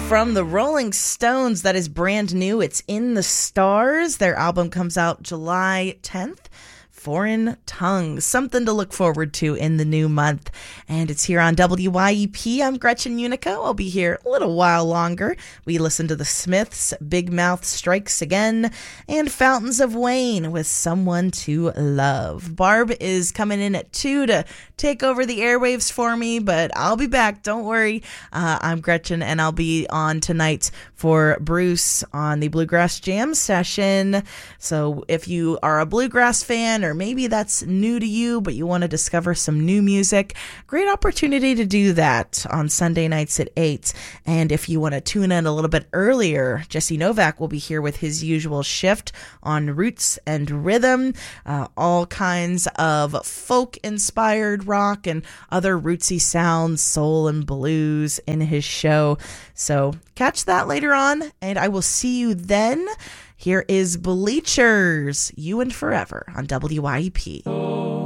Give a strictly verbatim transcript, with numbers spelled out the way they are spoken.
from the Rolling Stones that is brand new. It's In the Stars. Their album comes out July tenth. Foreign Tongues, something to look forward to in the new month. And it's here on W Y E P. I'm Gretchen Unico. I'll be here a little while longer. We listen to the Smiths, Big Mouth Strikes Again, and Fountains of Wayne with Someone to Love. Barb is coming in at two to take over the airwaves for me, but I'll be back. Don't worry. Uh, I'm Gretchen, and I'll be on tonight for Bruce on the Bluegrass Jam session. So if you are a bluegrass fan, or maybe that's new to you, but you want to discover some new music, great opportunity to do that on Sunday nights at eight. And if you want to tune in a little bit earlier, Jesse Novak will be here with his usual shift on Roots and Rhythm, uh, all kinds of folk-inspired rock and other rootsy sounds, soul and blues in his show. So catch that later on, and I will see you then. Here is Bleachers, You and Forever on W Y E P.